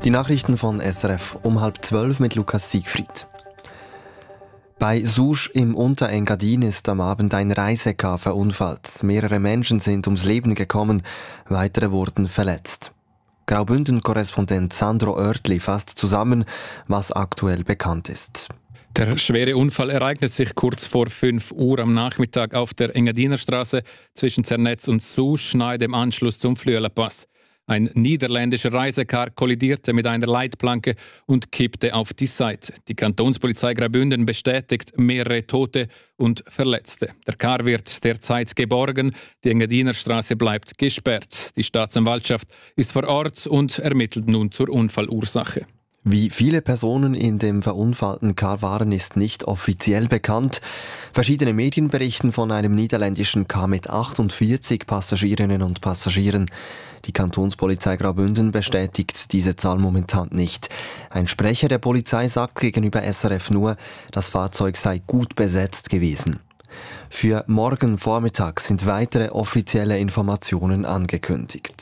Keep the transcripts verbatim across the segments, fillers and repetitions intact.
Die Nachrichten von S R F um halb zwölf mit Lukas Siegfried. Bei Susch im Unterengadin ist am Abend ein Reisekar verunfallt. Mehrere Menschen sind ums Leben gekommen, weitere wurden verletzt. Graubünden-Korrespondent Sandro Oertli fasst zusammen, was aktuell bekannt ist. Der schwere Unfall ereignet sich kurz vor fünf Uhr am Nachmittag auf der Engadiner Straße zwischen Zernetz und Susch nahe dem Anschluss zum Flüelerpass. Ein niederländischer Reisekar kollidierte mit einer Leitplanke und kippte auf die Seite. Die Kantonspolizei Graubünden bestätigt mehrere Tote und Verletzte. Der Kar wird derzeit geborgen, die Engadiner Straße bleibt gesperrt. Die Staatsanwaltschaft ist vor Ort und ermittelt nun zur Unfallursache. Wie viele Personen in dem verunfallten Car waren, ist nicht offiziell bekannt. Verschiedene Medien berichten von einem niederländischen Car mit achtundvierzig Passagierinnen und Passagieren. Die Kantonspolizei Graubünden bestätigt diese Zahl momentan nicht. Ein Sprecher der Polizei sagt gegenüber S R F nur, das Fahrzeug sei gut besetzt gewesen. Für morgen Vormittag sind weitere offizielle Informationen angekündigt.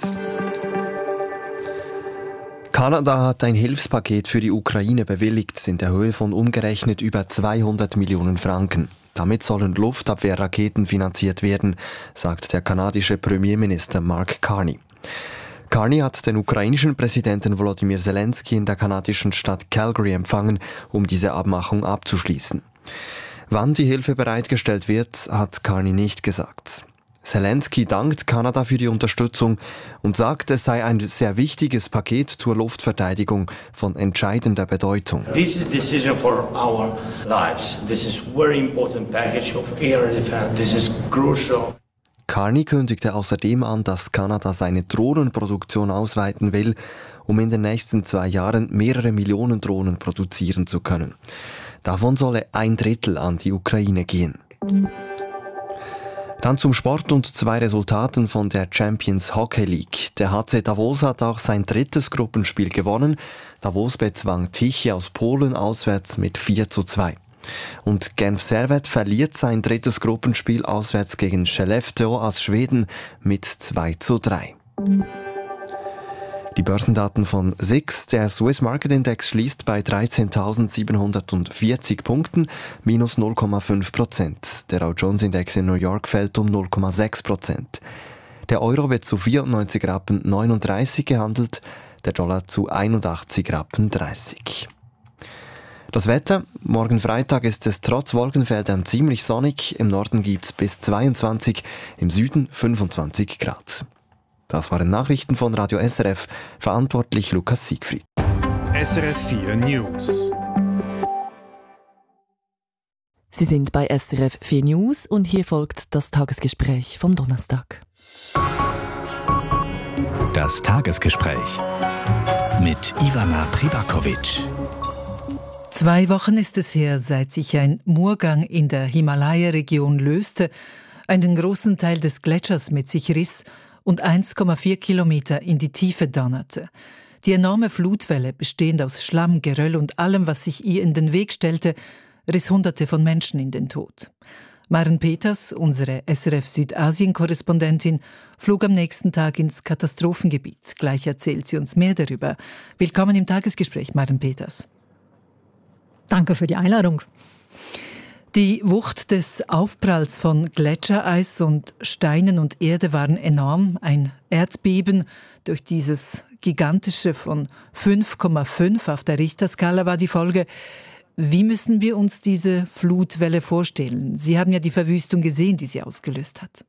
Kanada hat ein Hilfspaket für die Ukraine bewilligt, in der Höhe von umgerechnet über zweihundert Millionen Franken. Damit sollen Luftabwehrraketen finanziert werden, sagt der kanadische Premierminister Mark Carney. Carney hat den ukrainischen Präsidenten Volodymyr Zelensky in der kanadischen Stadt Calgary empfangen, um diese Abmachung abzuschließen. Wann die Hilfe bereitgestellt wird, hat Carney nicht gesagt. Zelensky dankt Kanada für die Unterstützung und sagt, es sei ein sehr wichtiges Paket zur Luftverteidigung von entscheidender Bedeutung. This is a decision for our lives. This is a very important package of air defense. This is crucial. Carney kündigte außerdem an, dass Kanada seine Drohnenproduktion ausweiten will, um in den nächsten zwei Jahren mehrere Millionen Drohnen produzieren zu können. Davon solle ein Drittel an die Ukraine gehen. Dann zum Sport und zwei Resultaten von der Champions Hockey League. Der H C Davos hat auch sein drittes Gruppenspiel gewonnen. Davos bezwang Tychy aus Polen auswärts mit vier zu zwei. Und Genf Servette verliert sein drittes Gruppenspiel auswärts gegen Skellefteå aus Schweden mit zwei zu drei. Die Börsendaten von S I X. Der Swiss Market Index schließt bei dreizehntausendsiebenhundertvierzig Punkten, minus null Komma fünf Prozent. Der Dow Jones Index in New York fällt um null Komma sechs Prozent. Der Euro wird zu vierundneunzig Rappen neununddreißig gehandelt, der Dollar zu einundachtzig Rappen dreißig. Das Wetter: Morgen Freitag ist es trotz Wolkenfeldern ziemlich sonnig. Im Norden gibt es bis zweiundzwanzig, im Süden fünfundzwanzig Grad. Das waren Nachrichten von Radio S R F, verantwortlich Lukas Siegfried. S R F vier News. Sie sind bei S R F vier News und hier folgt das Tagesgespräch vom Donnerstag. Das Tagesgespräch mit Ivana Pribakovic. Zwei Wochen ist es her, seit sich ein Murgang in der Himalaya-Region löste, einen großen Teil des Gletschers mit sich riss und eins Komma vier Kilometer in die Tiefe donnerte. Die enorme Flutwelle, bestehend aus Schlamm, Geröll und allem, was sich ihr in den Weg stellte, riss Hunderte von Menschen in den Tod. Maren Peters, unsere S R F Südasien-Korrespondentin, flog am nächsten Tag ins Katastrophengebiet. Gleich erzählt sie uns mehr darüber. Willkommen im Tagesgespräch, Maren Peters. Danke für die Einladung. Die Wucht des Aufpralls von Gletschereis und Steinen und Erde waren enorm. Ein Erdbeben durch dieses gigantische von fünf Komma fünf auf der Richterskala war die Folge. Wie müssen wir uns diese Flutwelle vorstellen? Sie haben ja die Verwüstung gesehen, die sie ausgelöst hat.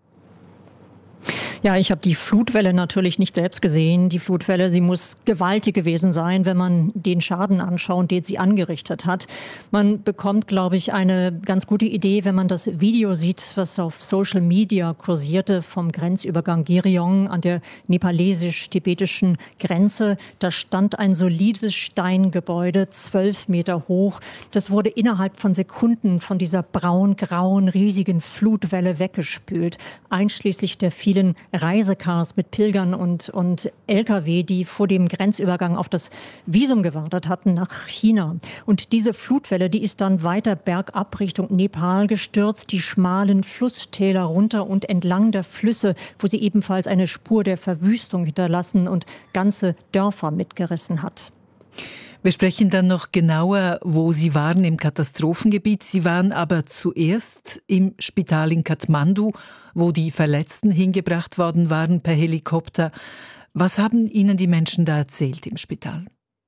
Ja, ich habe die Flutwelle natürlich nicht selbst gesehen. Die Flutwelle, sie muss gewaltig gewesen sein, wenn man den Schaden anschaut, den sie angerichtet hat. Man bekommt, glaube ich, eine ganz gute Idee, wenn man das Video sieht, was auf Social Media kursierte vom Grenzübergang Geryong an der nepalesisch-tibetischen Grenze. Da stand ein solides Steingebäude, zwölf Meter hoch. Das wurde innerhalb von Sekunden von dieser braun-grauen, riesigen Flutwelle weggespült, einschließlich der vielen vielen Reisecars mit Pilgern und, und L K W, die vor dem Grenzübergang auf das Visum gewartet hatten nach China. Und diese Flutwelle, die ist dann weiter bergab Richtung Nepal gestürzt, die schmalen Flusstäler runter und entlang der Flüsse, wo sie ebenfalls eine Spur der Verwüstung hinterlassen und ganze Dörfer mitgerissen hat. Wir sprechen dann noch genauer, wo Sie waren im Katastrophengebiet. Sie waren aber zuerst im Spital in Kathmandu, wo die Verletzten hingebracht worden waren per Helikopter. Was haben Ihnen die Menschen da erzählt im Spital?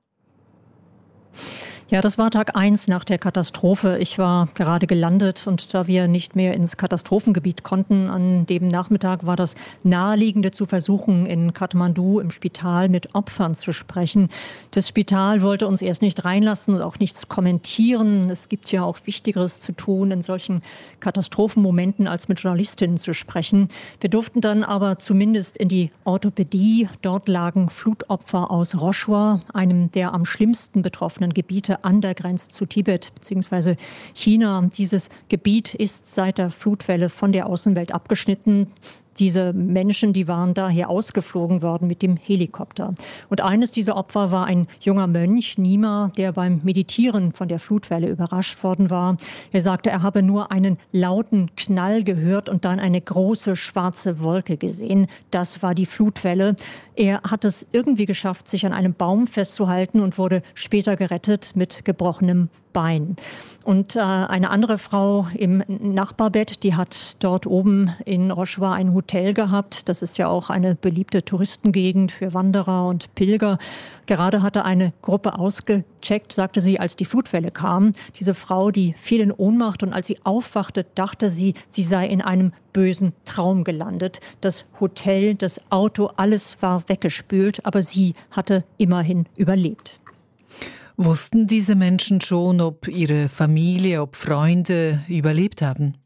Ja, das war Tag eins nach der Katastrophe. Ich war gerade gelandet und da wir nicht mehr ins Katastrophengebiet konnten, an dem Nachmittag war das Naheliegende zu versuchen, in Kathmandu im Spital mit Opfern zu sprechen. Das Spital wollte uns erst nicht reinlassen und auch nichts kommentieren. Es gibt ja auch Wichtigeres zu tun in solchen Katastrophenmomenten, als mit Journalistinnen zu sprechen. Wir durften dann aber zumindest in die Orthopädie. Dort lagen Flutopfer aus Roshua, einem der am schlimmsten betroffenen Gebiete an der Grenze zu Tibet bzw. China. Dieses Gebiet ist seit der Flutwelle von der Außenwelt abgeschnitten. Diese Menschen, die waren daher ausgeflogen worden mit dem Helikopter. Und eines dieser Opfer war ein junger Mönch, Nima, der beim Meditieren von der Flutwelle überrascht worden war. Er sagte, er habe nur einen lauten Knall gehört und dann eine große schwarze Wolke gesehen. Das war die Flutwelle. Er hat es irgendwie geschafft, sich an einem Baum festzuhalten und wurde später gerettet mit gebrochenem Bein. Und äh, eine andere Frau im Nachbarbett, die hat dort oben in Roshua ein Hotel gehabt. Das ist ja auch eine beliebte Touristengegend für Wanderer und Pilger. Gerade hatte eine Gruppe ausgecheckt, sagte sie, als die Flutwelle kam. Diese Frau, die fiel in Ohnmacht und als sie aufwachte, dachte sie, sie sei in einem bösen Traum gelandet. Das Hotel, das Auto, alles war weggespült, aber sie hatte immerhin überlebt. Wussten diese Menschen schon, ob ihre Familie, ob Freunde überlebt haben?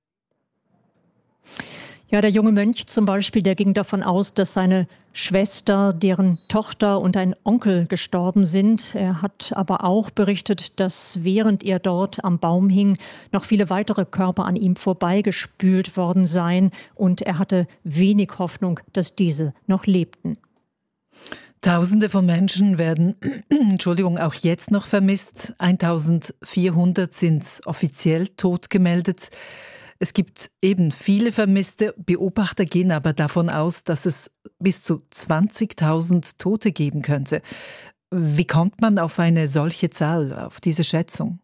Ja, der junge Mönch zum Beispiel, der ging davon aus, dass seine Schwester, deren Tochter und ein Onkel gestorben sind. Er hat aber auch berichtet, dass während er dort am Baum hing, noch viele weitere Körper an ihm vorbeigespült worden seien. Und er hatte wenig Hoffnung, dass diese noch lebten. Tausende von Menschen werden, Entschuldigung, auch jetzt noch vermisst. eintausendvierhundert sind offiziell tot gemeldet. Es gibt eben viele Vermisste. Beobachter gehen aber davon aus, dass es bis zu zwanzigtausend Tote geben könnte. Wie kommt man auf eine solche Zahl, auf diese Schätzung?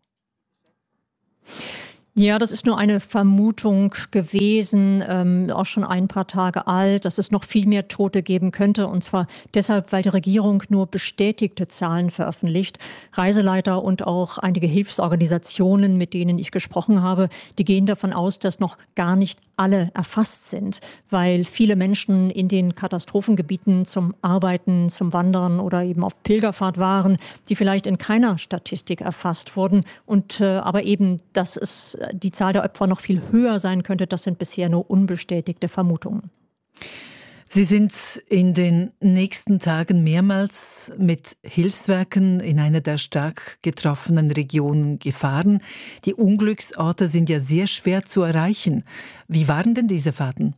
Ja, das ist nur eine Vermutung gewesen, ähm, auch schon ein paar Tage alt, dass es noch viel mehr Tote geben könnte. Und zwar deshalb, weil die Regierung nur bestätigte Zahlen veröffentlicht. Reiseleiter und auch einige Hilfsorganisationen, mit denen ich gesprochen habe, die gehen davon aus, dass noch gar nicht alle erfasst sind, weil viele Menschen in den Katastrophengebieten zum Arbeiten, zum Wandern oder eben auf Pilgerfahrt waren, die vielleicht in keiner Statistik erfasst wurden. Und äh, aber eben, dass es die Zahl der Opfer noch viel höher sein könnte, das sind bisher nur unbestätigte Vermutungen. Sie sind in den nächsten Tagen mehrmals mit Hilfswerken in einer der stark getroffenen Regionen gefahren. Die Unglücksorte sind ja sehr schwer zu erreichen. Wie waren denn diese Fahrten?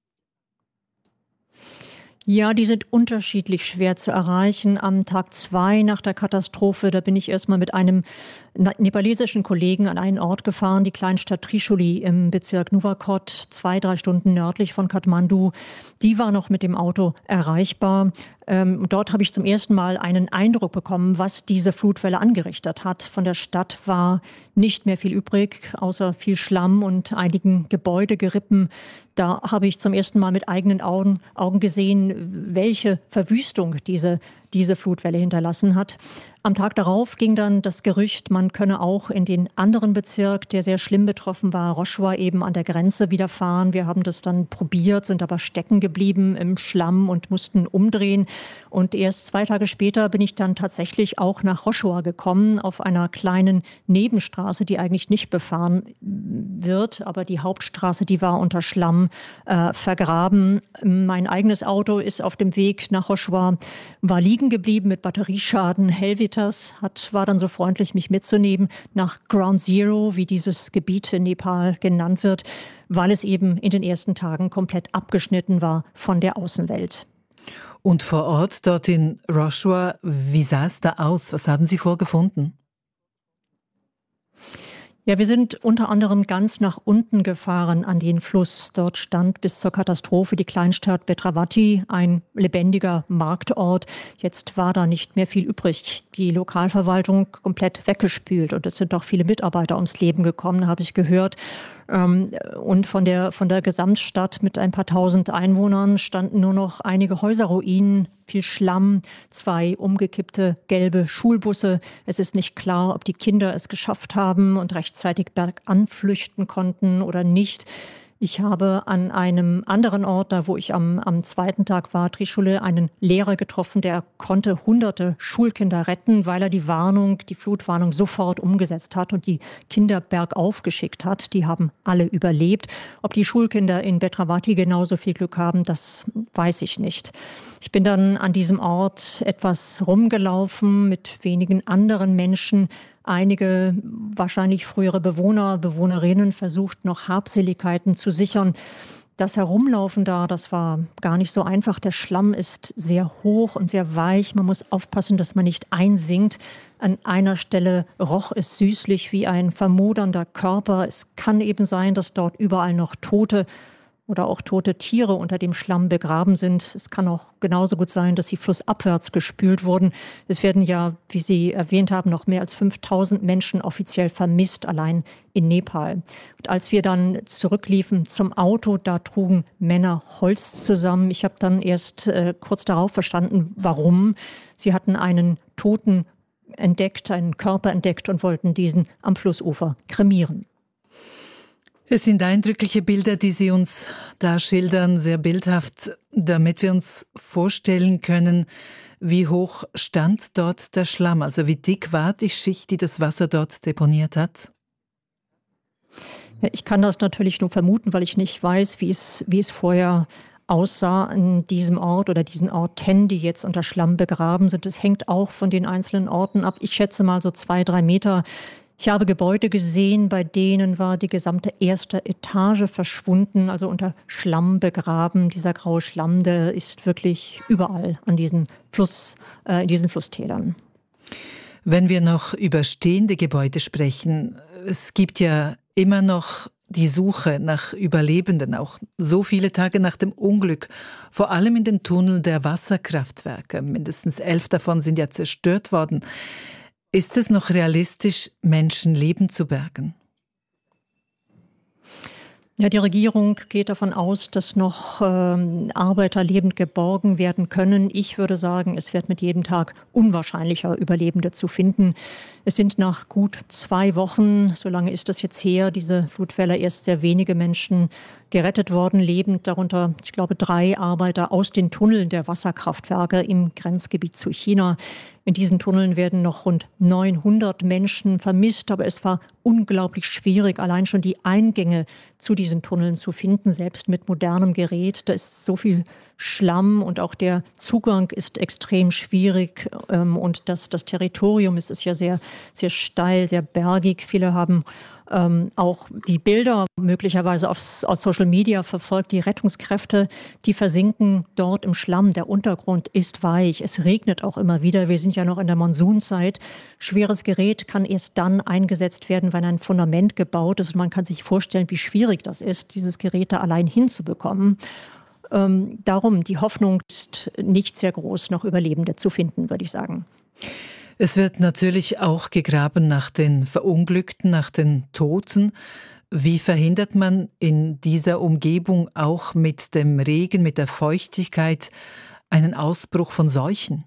Ja, die sind unterschiedlich schwer zu erreichen. Am Tag zwei nach der Katastrophe, da bin ich erstmal mit einem nepalesischen Kollegen an einen Ort gefahren, die Kleinstadt Trishuli im Bezirk Nuwakot, zwei, drei Stunden nördlich von Kathmandu. Die war noch mit dem Auto erreichbar. Ähm, dort habe ich zum ersten Mal einen Eindruck bekommen, was diese Flutwelle angerichtet hat. Von der Stadt war nicht mehr viel übrig, außer viel Schlamm und einigen Gebäudegerippen. Da habe ich zum ersten Mal mit eigenen Augen, Augen gesehen, welche Verwüstung diese diese Flutwelle hinterlassen hat. Am Tag darauf ging dann das Gerücht, man könne auch in den anderen Bezirk, der sehr schlimm betroffen war, Roshua eben an der Grenze wieder fahren. Wir haben das dann probiert, sind aber stecken geblieben im Schlamm und mussten umdrehen. Und erst zwei Tage später bin ich dann tatsächlich auch nach Roshua gekommen, auf einer kleinen Nebenstraße, die eigentlich nicht befahren wird. Aber die Hauptstraße, die war unter Schlamm äh, vergraben. Mein eigenes Auto ist auf dem Weg nach Roshua, war liegen liegen geblieben mit Batterieschaden. Helvetas hat, war dann so freundlich, mich mitzunehmen nach Ground Zero, wie dieses Gebiet in Nepal genannt wird, weil es eben in den ersten Tagen komplett abgeschnitten war von der Außenwelt. Und vor Ort, dort in Roshua, wie sah es da aus? Was haben Sie vorgefunden? Ja, wir sind unter anderem ganz nach unten gefahren an den Fluss. Dort stand bis zur Katastrophe die Kleinstadt Betravati, ein lebendiger Marktort. Jetzt war da nicht mehr viel übrig. Die Lokalverwaltung komplett weggespült und es sind auch viele Mitarbeiter ums Leben gekommen, habe ich gehört. Und von der, von der Gesamtstadt mit ein paar tausend Einwohnern standen nur noch einige Häuserruinen, viel Schlamm, zwei umgekippte gelbe Schulbusse. Es ist nicht klar, ob die Kinder es geschafft haben und rechtzeitig bergan flüchten konnten oder nicht. Ich habe an einem anderen Ort, da wo ich am, am zweiten Tag war, Trishule, einen Lehrer getroffen, der konnte hunderte Schulkinder retten, weil er die Warnung, die Flutwarnung sofort umgesetzt hat und die Kinder bergauf geschickt hat. Die haben alle überlebt. Ob die Schulkinder in Betravati genauso viel Glück haben, das weiß ich nicht. Ich bin dann an diesem Ort etwas rumgelaufen mit wenigen anderen Menschen. Einige, wahrscheinlich frühere Bewohner, Bewohnerinnen, versucht noch Habseligkeiten zu sichern. Das Herumlaufen da, das war gar nicht so einfach. Der Schlamm ist sehr hoch und sehr weich. Man muss aufpassen, dass man nicht einsinkt. An einer Stelle roch es süßlich wie ein vermodernder Körper. Es kann eben sein, dass dort überall noch Tote oder auch tote Tiere unter dem Schlamm begraben sind. Es kann auch genauso gut sein, dass sie flussabwärts gespült wurden. Es werden ja, wie Sie erwähnt haben, noch mehr als fünftausend Menschen offiziell vermisst, allein in Nepal. Und als wir dann zurückliefen zum Auto, da trugen Männer Holz zusammen. Ich habe dann erst äh, kurz darauf verstanden, warum. Sie hatten einen Toten entdeckt, einen Körper entdeckt und wollten diesen am Flussufer kremieren. Es sind eindrückliche Bilder, die Sie uns da schildern, sehr bildhaft, damit wir uns vorstellen können, wie hoch stand dort der Schlamm, also wie dick war die Schicht, die das Wasser dort deponiert hat? Ja, ich kann das natürlich nur vermuten, weil ich nicht weiß, wie es, wie es vorher aussah an diesem Ort oder diesen Orten, die jetzt unter Schlamm begraben sind. Es hängt auch von den einzelnen Orten ab. Ich schätze mal so zwei, drei Meter. Ich habe Gebäude gesehen, bei denen war die gesamte erste Etage verschwunden, also unter Schlamm begraben. Dieser graue Schlamm, der ist wirklich überall an diesen Fluss, äh, in diesen Flusstälern. Wenn wir noch über stehende Gebäude sprechen, es gibt ja immer noch die Suche nach Überlebenden, auch so viele Tage nach dem Unglück, vor allem in den Tunneln der Wasserkraftwerke. Mindestens elf davon sind ja zerstört worden. Ist es noch realistisch, Menschenleben zu bergen? Ja, die Regierung geht davon aus, dass noch ähm, Arbeiter lebend geborgen werden können. Ich würde sagen, es wird mit jedem Tag unwahrscheinlicher, Überlebende zu finden. Es sind nach gut zwei Wochen, so lange ist das jetzt her, diese Flutwelle, erst sehr wenige Menschen gerettet worden, lebend, darunter, ich glaube, drei Arbeiter aus den Tunneln der Wasserkraftwerke im Grenzgebiet zu China. In diesen Tunneln werden noch rund neunhundert Menschen vermisst, aber es war unglaublich schwierig, allein schon die Eingänge zu diesen Tunneln zu finden, selbst mit modernem Gerät. Da ist so viel Schlamm und auch der Zugang ist extrem schwierig und das, das Territorium ist, ist ja sehr, sehr steil, sehr bergig. Viele haben Ähm, auch die Bilder möglicherweise auf, auf Social Media verfolgt, die Rettungskräfte, die versinken dort im Schlamm. Der Untergrund ist weich, es regnet auch immer wieder. Wir sind ja noch in der Monsunzeit. Schweres Gerät kann erst dann eingesetzt werden, wenn ein Fundament gebaut ist. Und man kann sich vorstellen, wie schwierig das ist, dieses Gerät da allein hinzubekommen. Ähm, darum, die Hoffnung ist nicht sehr groß, noch Überlebende zu finden, würde ich sagen. Es wird natürlich auch gegraben nach den Verunglückten, nach den Toten. Wie verhindert man in dieser Umgebung auch mit dem Regen, mit der Feuchtigkeit einen Ausbruch von Seuchen?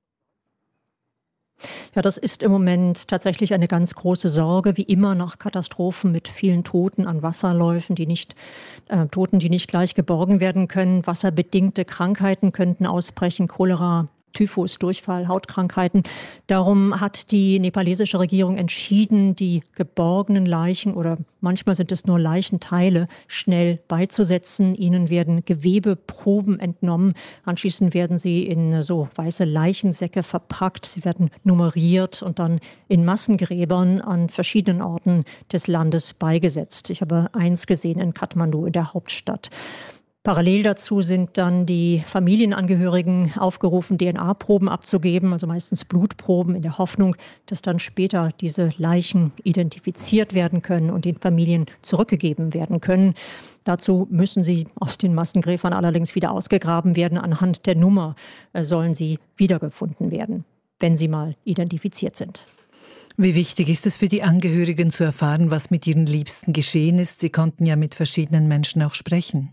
Ja, das ist im Moment tatsächlich eine ganz große Sorge, wie immer nach Katastrophen mit vielen Toten an Wasserläufen, die nicht, äh, Toten, die nicht gleich geborgen werden können. Wasserbedingte Krankheiten könnten ausbrechen, Cholera, Typhus, Durchfall, Hautkrankheiten. Darum hat die nepalesische Regierung entschieden, die geborgenen Leichen oder manchmal sind es nur Leichenteile schnell beizusetzen. Ihnen werden Gewebeproben entnommen. Anschließend werden sie in so weiße Leichensäcke verpackt. Sie werden nummeriert und dann in Massengräbern an verschiedenen Orten des Landes beigesetzt. Ich habe eins gesehen in Kathmandu, in der Hauptstadt. Parallel dazu sind dann die Familienangehörigen aufgerufen, D N A-Proben abzugeben, also meistens Blutproben, in der Hoffnung, dass dann später diese Leichen identifiziert werden können und den Familien zurückgegeben werden können. Dazu müssen sie aus den Massengräbern allerdings wieder ausgegraben werden. Anhand der Nummer sollen sie wiedergefunden werden, wenn sie mal identifiziert sind. Wie wichtig ist es für die Angehörigen zu erfahren, was mit ihren Liebsten geschehen ist? Sie konnten ja mit verschiedenen Menschen auch sprechen.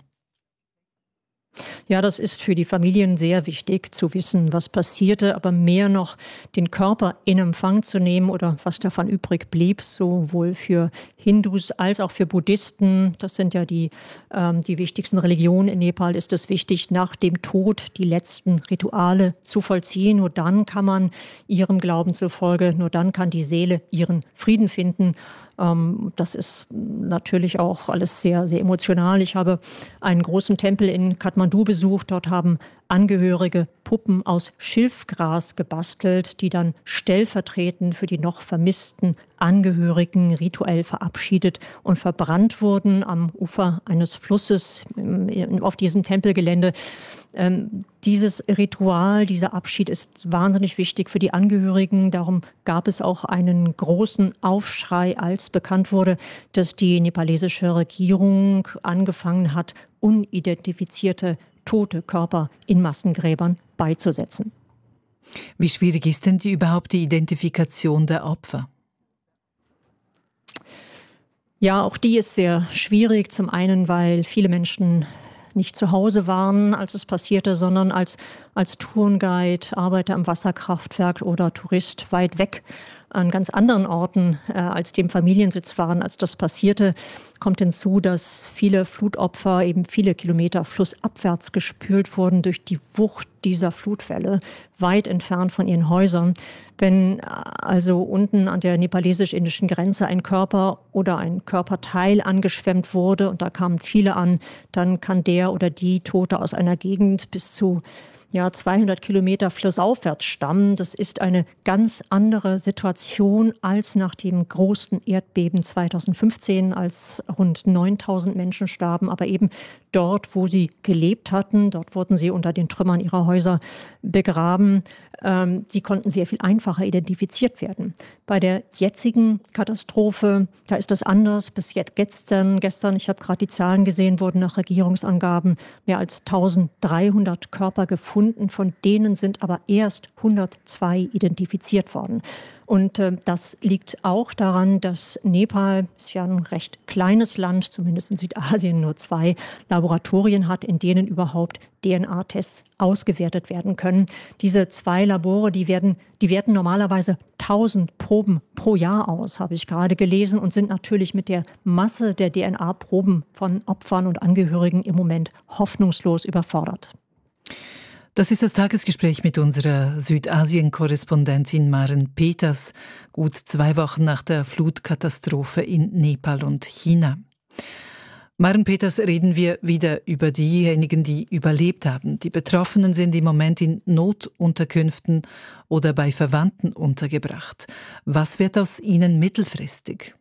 Ja, das ist für die Familien sehr wichtig, zu wissen, was passierte, aber mehr noch den Körper in Empfang zu nehmen oder was davon übrig blieb, sowohl für Hindus als auch für Buddhisten. Das sind ja die, ähm, die wichtigsten Religionen in Nepal. Ist es wichtig, nach dem Tod die letzten Rituale zu vollziehen. Nur dann kann man ihrem Glauben zufolge, nur dann kann die Seele ihren Frieden finden. Das ist natürlich auch alles sehr, sehr emotional. Ich habe einen großen Tempel in Kathmandu besucht. Dort haben Angehörige Puppen aus Schilfgras gebastelt, die dann stellvertretend für die noch vermissten Angehörigen rituell verabschiedet und verbrannt wurden am Ufer eines Flusses auf diesem Tempelgelände. Ähm, dieses Ritual, dieser Abschied ist wahnsinnig wichtig für die Angehörigen. Darum gab es auch einen großen Aufschrei, als bekannt wurde, dass die nepalesische Regierung angefangen hat, unidentifizierte tote Körper in Massengräbern beizusetzen. Wie schwierig ist denn die, überhaupt die Identifikation der Opfer? Ja, auch die ist sehr schwierig. Zum einen, weil viele Menschen nicht zu Hause waren, als es passierte, sondern als, als Tourguide, Arbeiter am Wasserkraftwerk oder Tourist weit weg an ganz anderen Orten äh, als dem Familiensitz waren, als das passierte. Kommt hinzu, dass viele Flutopfer eben viele Kilometer flussabwärts gespült wurden durch die Wucht dieser Flutwelle, weit entfernt von ihren Häusern. Wenn also unten an der nepalesisch-indischen Grenze ein Körper oder ein Körperteil angeschwemmt wurde und da kamen viele an, dann kann der oder die Tote aus einer Gegend bis zu ja, zweihundert Kilometer flussaufwärts stammen. Das ist eine ganz andere Situation als nach dem großen Erdbeben zweitausendfünfzehn, als rund neuntausend Menschen starben. Aber eben dort, wo sie gelebt hatten, dort wurden sie unter den Trümmern ihrer Häuser begraben. Ähm, die konnten sehr viel einfacher identifiziert werden. Bei der jetzigen Katastrophe, da ist das anders. Bis jetzt gestern, gestern, ich habe gerade die Zahlen gesehen, wurden nach Regierungsangaben mehr als eintausenddreihundert Körper gefunden. Von denen sind aber erst hundertzwei identifiziert worden. Und äh, das liegt auch daran, dass Nepal, ist ja ein recht kleines Land, zumindest in Südasien nur zwei Laboratorien hat, in denen überhaupt D N A-Tests ausgewertet werden können. Diese zwei Labore, die werden, die werten normalerweise tausend Proben pro Jahr aus, habe ich gerade gelesen, und sind natürlich mit der Masse der D N A-Proben von Opfern und Angehörigen im Moment hoffnungslos überfordert. Das ist das Tagesgespräch mit unserer Südasien-Korrespondentin Maren Peters, gut zwei Wochen nach der Flutkatastrophe in Nepal und China. Maren Peters, reden wir wieder über diejenigen, die überlebt haben. Die Betroffenen sind im Moment in Notunterkünften oder bei Verwandten untergebracht. Was wird aus ihnen mittelfristig?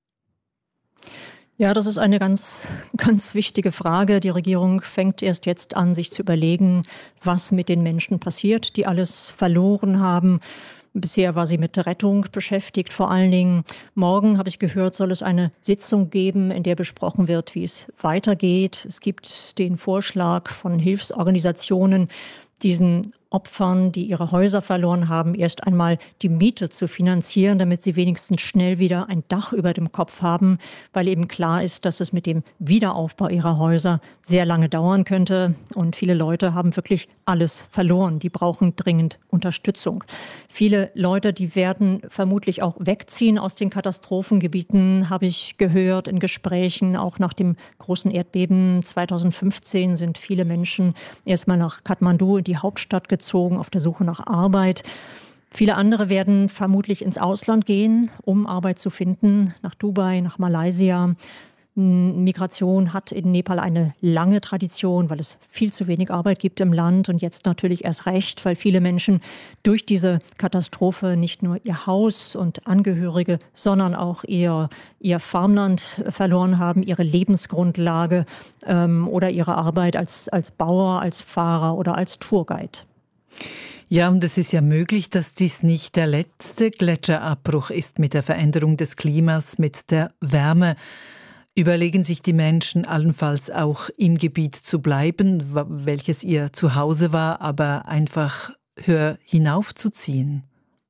Ja, das ist eine ganz, ganz wichtige Frage. Die Regierung fängt erst jetzt an, sich zu überlegen, was mit den Menschen passiert, die alles verloren haben. Bisher war sie mit Rettung beschäftigt, vor allen Dingen. Morgen, habe ich gehört, soll es eine Sitzung geben, in der besprochen wird, wie es weitergeht. Es gibt den Vorschlag von Hilfsorganisationen, diesen Opfern, die ihre Häuser verloren haben, erst einmal die Miete zu finanzieren, damit sie wenigstens schnell wieder ein Dach über dem Kopf haben, weil eben klar ist, dass es mit dem Wiederaufbau ihrer Häuser sehr lange dauern könnte. Und viele Leute haben wirklich alles verloren. Die brauchen dringend Unterstützung. Viele Leute, die werden vermutlich auch wegziehen aus den Katastrophengebieten, habe ich gehört in Gesprächen. Auch nach dem großen Erdbeben zweitausendfünfzehn sind viele Menschen erstmal nach Kathmandu, in die Hauptstadt gezogen. abgezogen auf der Suche nach Arbeit. Viele andere werden vermutlich ins Ausland gehen, um Arbeit zu finden, nach Dubai, nach Malaysia. Migration hat in Nepal eine lange Tradition, weil es viel zu wenig Arbeit gibt im Land und jetzt natürlich erst recht, weil viele Menschen durch diese Katastrophe nicht nur ihr Haus und Angehörige, sondern auch ihr, ihr Farmland verloren haben, ihre Lebensgrundlage ähm, oder ihre Arbeit als, als Bauer, als Fahrer oder als Tourguide. Ja, und es ist ja möglich, dass dies nicht der letzte Gletscherabbruch ist mit der Veränderung des Klimas, mit der Wärme. Überlegen sich die Menschen allenfalls auch im Gebiet zu bleiben, welches ihr Zuhause war, aber einfach höher hinaufzuziehen?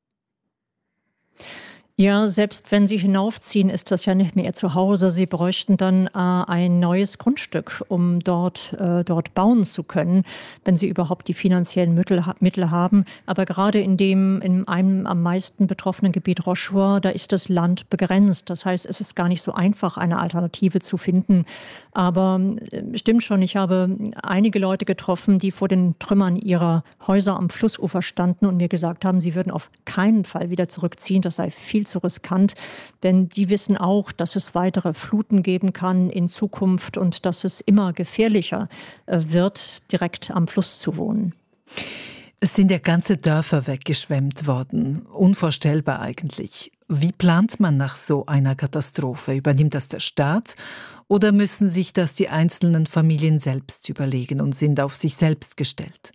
Ja, selbst wenn sie hinaufziehen, ist das ja nicht mehr ihr Zuhause. Sie bräuchten dann äh, ein neues Grundstück, um dort, äh, dort bauen zu können, wenn sie überhaupt die finanziellen Mittel, Mittel haben. Aber gerade in dem, in einem am meisten betroffenen Gebiet Rochur, da ist das Land begrenzt. Das heißt, es ist gar nicht so einfach, eine Alternative zu finden. Aber äh, stimmt schon, ich habe einige Leute getroffen, die vor den Trümmern ihrer Häuser am Flussufer standen und mir gesagt haben, sie würden auf keinen Fall wieder zurückziehen. Das sei viel zu riskant, denn die wissen auch, dass es weitere Fluten geben kann in Zukunft und dass es immer gefährlicher wird, direkt am Fluss zu wohnen. Es sind ja ganze Dörfer weggeschwemmt worden. Unvorstellbar eigentlich. Wie plant man nach so einer Katastrophe? Übernimmt das der Staat oder müssen sich das die einzelnen Familien selbst überlegen und sind auf sich selbst gestellt?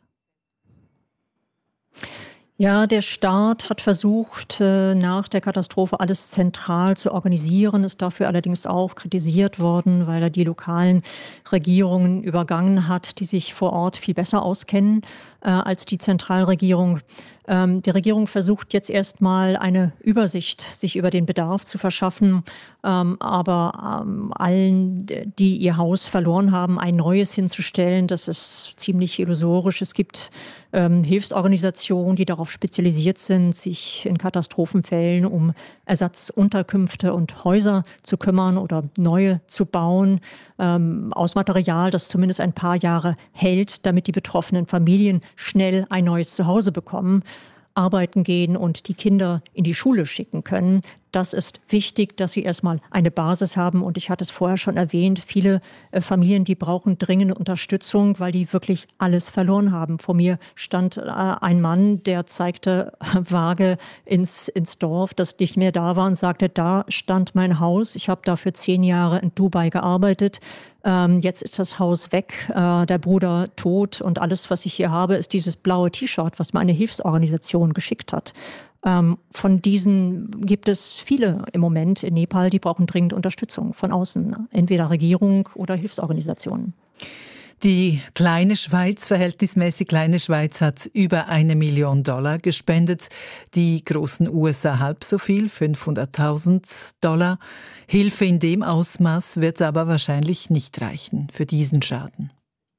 Ja, der Staat hat versucht, nach der Katastrophe alles zentral zu organisieren, ist dafür allerdings auch kritisiert worden, weil er die lokalen Regierungen übergangen hat, die sich vor Ort viel besser auskennen äh, als die Zentralregierung. Ähm, die Regierung versucht jetzt erstmal eine Übersicht, sich über den Bedarf zu verschaffen, ähm, aber ähm, allen, die ihr Haus verloren haben, ein neues hinzustellen, das ist ziemlich illusorisch. Es gibt ähm, Hilfsorganisationen, die darauf spezialisiert sind, sich in Katastrophenfällen um Ersatzunterkünfte und Häuser zu kümmern oder neue zu bauen, ähm, aus Material, das zumindest ein paar Jahre hält, damit die betroffenen Familien schnell ein neues Zuhause bekommen, arbeiten gehen und die Kinder in die Schule schicken können. Das ist wichtig, dass sie erstmal eine Basis haben. Und ich hatte es vorher schon erwähnt, viele äh, Familien, die brauchen dringende Unterstützung, weil die wirklich alles verloren haben. Vor mir stand äh, ein Mann, der zeigte äh, vage ins, ins Dorf, das nicht mehr da war und sagte, da stand mein Haus. Ich habe da für zehn Jahre in Dubai gearbeitet. Ähm, jetzt ist das Haus weg, äh, der Bruder tot und alles, was ich hier habe, ist dieses blaue T-Shirt, was mir eine Hilfsorganisation geschickt hat. Ähm, von diesen gibt es viele im Moment in Nepal, die brauchen dringend Unterstützung von außen, entweder Regierung oder Hilfsorganisationen. Die kleine Schweiz, verhältnismäßig kleine Schweiz, hat über eine Million Dollar gespendet. Die großen U S A halb so viel, fünfhunderttausend Dollar. Hilfe in dem Ausmaß wird aber wahrscheinlich nicht reichen für diesen Schaden.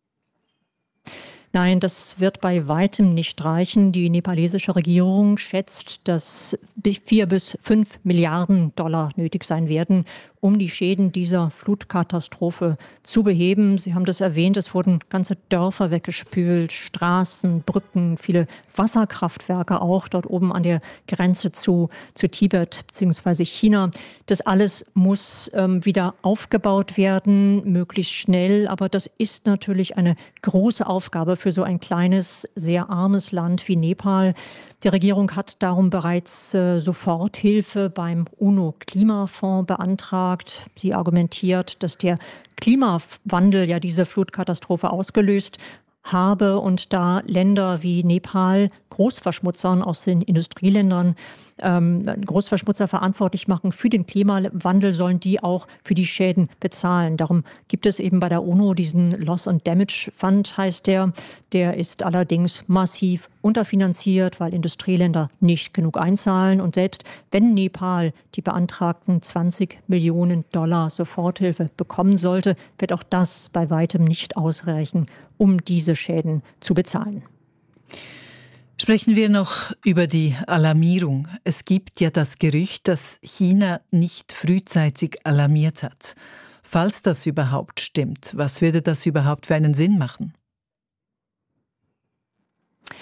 Nein, das wird bei weitem nicht reichen. Die nepalesische Regierung schätzt, dass vier bis fünf Milliarden Dollar nötig sein werden, um die Schäden dieser Flutkatastrophe zu beheben. Sie haben das erwähnt, es wurden ganze Dörfer weggespült, Straßen, Brücken, viele Wasserkraftwerke auch dort oben an der Grenze zu, zu Tibet bzw. China. Das alles muss ähm, wieder aufgebaut werden, möglichst schnell. Aber das ist natürlich eine große Aufgabe für so ein kleines, sehr armes Land wie Nepal. Die Regierung hat darum bereits äh, Soforthilfe beim UNO-Klimafonds beantragt. Sie argumentiert, dass der Klimawandel ja diese Flutkatastrophe ausgelöst habe und da Länder wie Nepal Großverschmutzern aus den Industrieländern ähm, Großverschmutzer verantwortlich machen für den Klimawandel, sollen die auch für die Schäden bezahlen. Darum gibt es eben bei der UNO diesen Loss and Damage Fund, heißt der. Der ist allerdings massiv unterfinanziert, weil Industrieländer nicht genug einzahlen. Und selbst wenn Nepal die beantragten zwanzig Millionen Dollar Soforthilfe bekommen sollte, wird auch das bei weitem nicht ausreichen, um diese Schäden zu bezahlen. Sprechen wir noch über die Alarmierung. Es gibt ja das Gerücht, dass China nicht frühzeitig alarmiert hat. Falls das überhaupt stimmt, was würde das überhaupt für einen Sinn machen?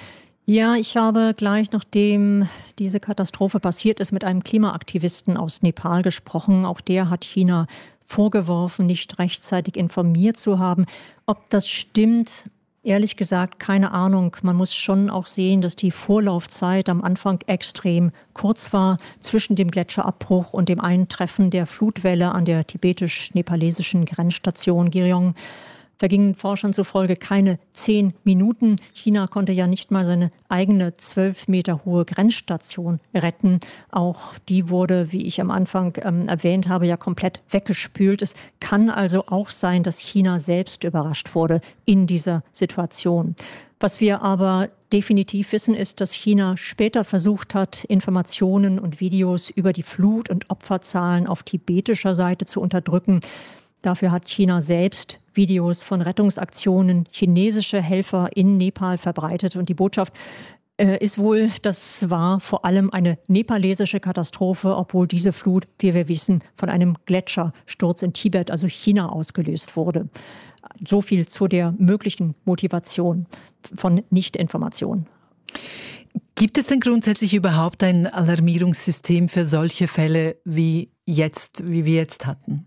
Ja, ich habe gleich nachdem diese Katastrophe passiert ist, mit einem Klimaaktivisten aus Nepal gesprochen. Auch der hat China vorgeworfen, nicht rechtzeitig informiert zu haben. Ob das stimmt, ehrlich gesagt, keine Ahnung. Man muss schon auch sehen, dass die Vorlaufzeit am Anfang extrem kurz war zwischen dem Gletscherabbruch und dem Eintreffen der Flutwelle an der tibetisch-nepalesischen Grenzstation Giryong. Da gingen Forschern zufolge keine zehn Minuten. China konnte ja nicht mal seine eigene zwölf Meter hohe Grenzstation retten. Auch die wurde, wie ich am Anfang ähm, erwähnt habe, ja komplett weggespült. Es kann also auch sein, dass China selbst überrascht wurde in dieser Situation. Was wir aber definitiv wissen, ist, dass China später versucht hat, Informationen und Videos über die Flut- und Opferzahlen auf tibetischer Seite zu unterdrücken. Dafür hat China selbst Videos von Rettungsaktionen chinesischer Helfer in Nepal verbreitet. Und die Botschaft äh, ist wohl, das war vor allem eine nepalesische Katastrophe, obwohl diese Flut, wie wir wissen, von einem Gletschersturz in Tibet, also China, ausgelöst wurde. So viel zu der möglichen Motivation von Nichtinformation. Gibt es denn grundsätzlich überhaupt ein Alarmierungssystem für solche Fälle wie jetzt, wie wir jetzt hatten?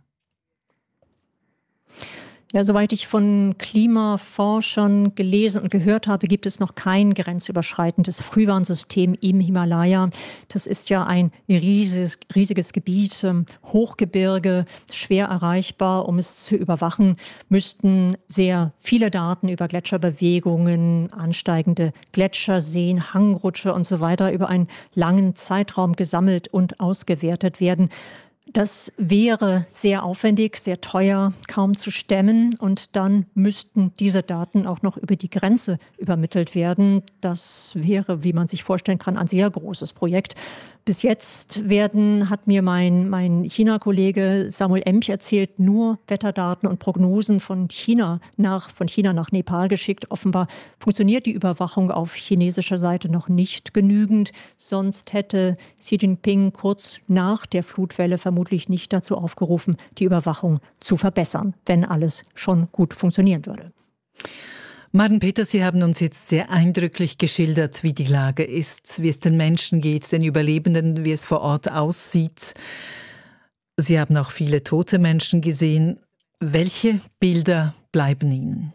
Ja, soweit ich von Klimaforschern gelesen und gehört habe, gibt es noch kein grenzüberschreitendes Frühwarnsystem im Himalaya. Das ist ja ein riesiges, riesiges Gebiet, Hochgebirge, schwer erreichbar. Um es zu überwachen, müssten sehr viele Daten über Gletscherbewegungen, ansteigende Gletscherseen, Hangrutsche und so weiter über einen langen Zeitraum gesammelt und ausgewertet werden. Das wäre sehr aufwendig, sehr teuer, kaum zu stemmen. Und dann müssten diese Daten auch noch über die Grenze übermittelt werden. Das wäre, wie man sich vorstellen kann, ein sehr großes Projekt. Bis jetzt werden, hat mir mein, mein China-Kollege Samuel Emch erzählt, nur Wetterdaten und Prognosen von China nach, von China nach Nepal geschickt. Offenbar funktioniert die Überwachung auf chinesischer Seite noch nicht genügend. Sonst hätte Xi Jinping kurz nach der Flutwelle vermutlich nicht dazu aufgerufen, die Überwachung zu verbessern, wenn alles schon gut funktionieren würde. Maren Peters, Sie haben uns jetzt sehr eindrücklich geschildert, wie die Lage ist, wie es den Menschen geht, den Überlebenden, wie es vor Ort aussieht. Sie haben auch viele tote Menschen gesehen. Welche Bilder bleiben Ihnen?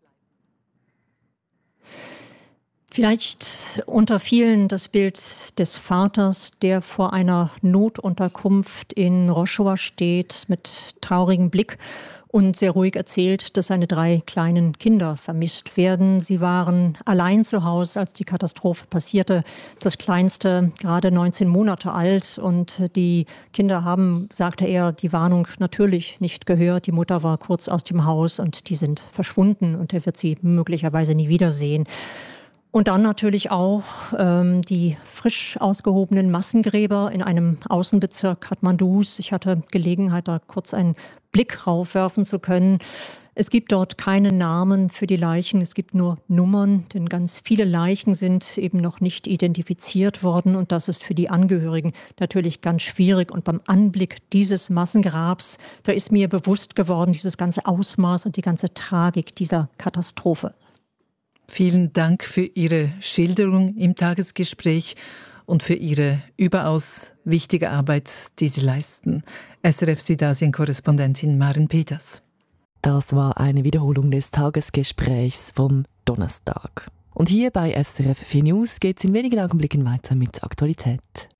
Vielleicht unter vielen das Bild des Vaters, der vor einer Notunterkunft in Roshowa steht, mit traurigem Blick und sehr ruhig erzählt, dass seine drei kleinen Kinder vermisst werden. Sie waren allein zu Hause, als die Katastrophe passierte. Das Kleinste gerade neunzehn Monate alt. Und die Kinder haben, sagte er, die Warnung natürlich nicht gehört. Die Mutter war kurz aus dem Haus und die sind verschwunden. Und er wird sie möglicherweise nie wiedersehen. Und dann natürlich auch ähm, die frisch ausgehobenen Massengräber in einem Außenbezirk Kathmandus. Ich hatte Gelegenheit, da kurz einen Blick raufwerfen zu können. Es gibt dort keine Namen für die Leichen, es gibt nur Nummern, denn ganz viele Leichen sind eben noch nicht identifiziert worden. Und das ist für die Angehörigen natürlich ganz schwierig. Und beim Anblick dieses Massengrabs, da ist mir bewusst geworden, dieses ganze Ausmaß und die ganze Tragik dieser Katastrophe. Vielen Dank für Ihre Schilderung im Tagesgespräch und für Ihre überaus wichtige Arbeit, die Sie leisten. S R F Südasien-Korrespondentin Maren Peters. Das war eine Wiederholung des Tagesgesprächs vom Donnerstag. Und hier bei S R F vier News geht es in wenigen Augenblicken weiter mit Aktualität.